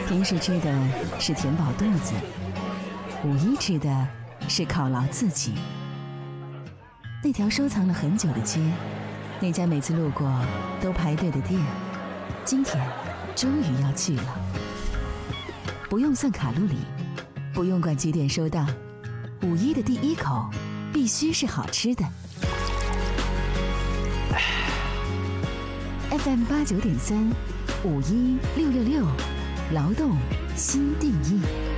平时吃的是填饱肚子，五一吃的是犒劳自己。那条收藏了很久的街，那家每次路过都排队的店，今天终于要去了。不用算卡路里，不用管几点收档，五一的第一口必须是好吃的。FM 89.3，516666，劳动新定义。